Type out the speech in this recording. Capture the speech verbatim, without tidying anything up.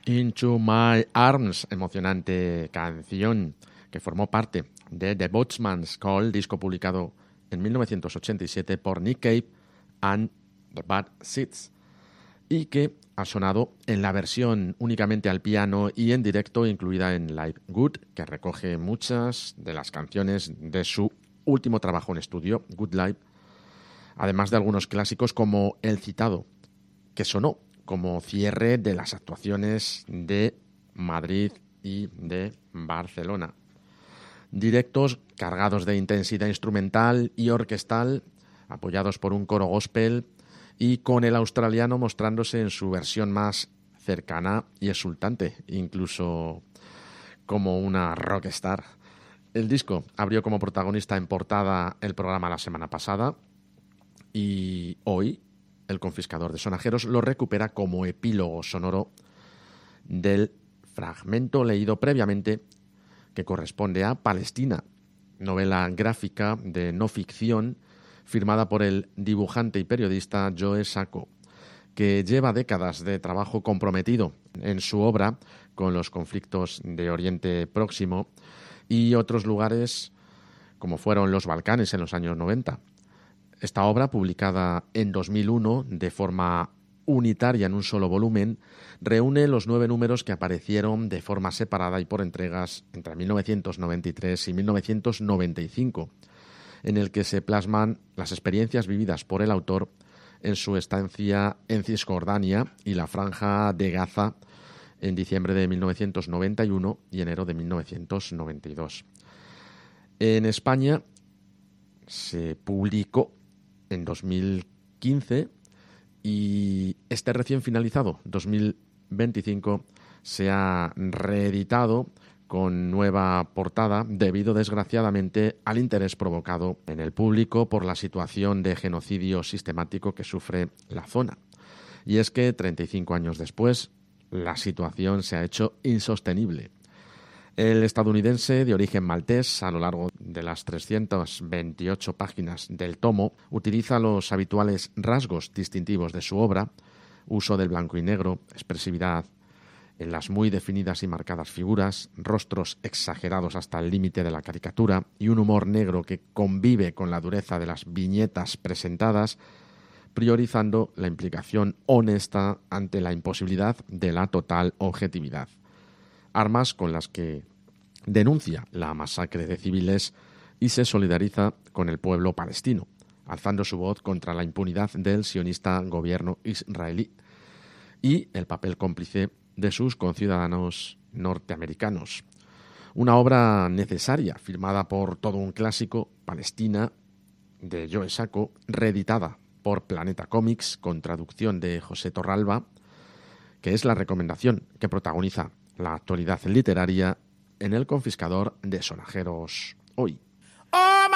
Into My Arms, emocionante canción que formó parte de The Boatsman's Call, disco publicado en mil novecientos ochenta y siete por Nick Cave and The Bad Seeds, y que ha sonado en la versión únicamente al piano y en directo incluida en Live Good, que recoge muchas de las canciones de su último trabajo en estudio, Good Live, además de algunos clásicos como el citado, que sonó como cierre de las actuaciones de Madrid y de Barcelona. Directos cargados de intensidad instrumental y orquestal, apoyados por un coro gospel y con el australiano mostrándose en su versión más cercana y exultante, incluso como una rockstar. El disco abrió como protagonista en portada el programa la semana pasada y hoy el confiscador de sonajeros lo recupera como epílogo sonoro del fragmento leído previamente que corresponde a Palestina, novela gráfica de no ficción firmada por el dibujante y periodista Joe Sacco, que lleva décadas de trabajo comprometido en su obra con los conflictos de Oriente Próximo y otros lugares como fueron los Balcanes en los años noventa. Esta obra, publicada en dos mil uno de forma unitaria en un solo volumen, reúne los nueve números que aparecieron de forma separada y por entregas entre mil novecientos noventa y tres y mil novecientos noventa y cinco, en el que se plasman las experiencias vividas por el autor en su estancia en Cisjordania y la Franja de Gaza en diciembre de mil novecientos noventa y uno y enero de mil novecientos noventa y dos. En España se publicó en dos mil quince y este recién finalizado dos mil veinticinco se ha reeditado con nueva portada debido desgraciadamente al interés provocado en el público por la situación de genocidio sistemático que sufre la zona. Y es que treinta y cinco años después la situación se ha hecho insostenible. El estadounidense de origen maltés, a lo largo de las trescientas veintiocho páginas del tomo, utiliza los habituales rasgos distintivos de su obra, uso del blanco y negro, expresividad en las muy definidas y marcadas figuras, rostros exagerados hasta el límite de la caricatura y un humor negro que convive con la dureza de las viñetas presentadas, priorizando la implicación honesta ante la imposibilidad de la total objetividad. Armas con las que denuncia la masacre de civiles y se solidariza con el pueblo palestino, alzando su voz contra la impunidad del sionista gobierno israelí y el papel cómplice de sus conciudadanos norteamericanos. Una obra necesaria, firmada por todo un clásico, Palestina, de Joe Sacco, reeditada por Planeta Comics, con traducción de José Torralba, que es la recomendación que protagoniza la actualidad literaria en El confiscador de sonajeros hoy.